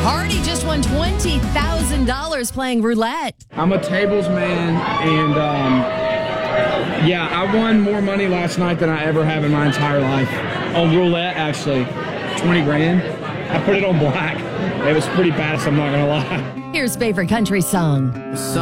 Hardy just won $20,000 playing roulette. I'm a tables man, and I won more money last night than I ever have in my entire life. On roulette, actually. 20 grand. I put it on black. It was pretty bad, so I'm not going to lie. Here's favorite country song.